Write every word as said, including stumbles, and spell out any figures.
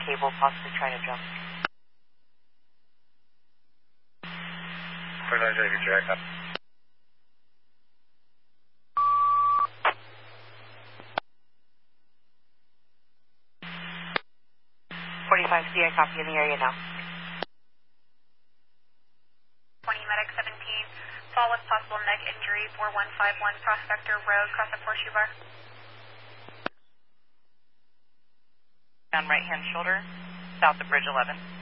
cable, possibly trying to jump. forty-five J, direct up. forty-five C, I copy in the area now. twenty medic seventeen, fall with possible neck injury, four one five one Prospector Road, cross the horseshoe bar. On right hand shoulder, south of bridge eleven.